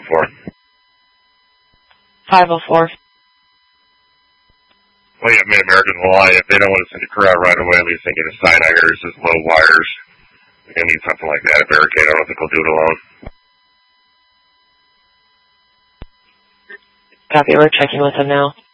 504. Well, yeah, Mid-American Hawaii, if they don't want to send a crew out right away, at least they get a side hangers, just low wires. I need something like that, a barricade. I don't think they'll do it alone. Copy, we're checking with them now.